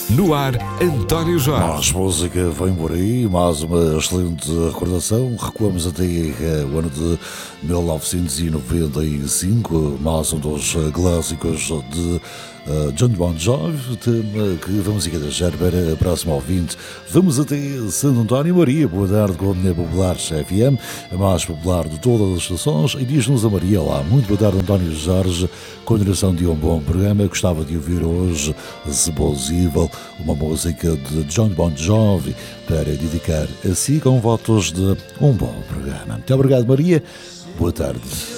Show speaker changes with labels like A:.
A: No ar, António Jorge.
B: Mais música vem por aí, mais uma excelente recordação. Recuamos até o ano de 1995, mais um dos clássicos de John Bon Jovi, tema que vamos encadejar para a próxima ouvinte. Vamos até Santo António Maria. Boa tarde com a minha popular FM, a mais popular de todas as estações, e diz-nos a Maria lá. Muito boa tarde, António Jorge, continuação de um bom programa. Gostava de ouvir hoje, se possível, uma música de John Bon Jovi para dedicar a si, com votos de um bom programa. Muito obrigado, Maria. Boa tarde.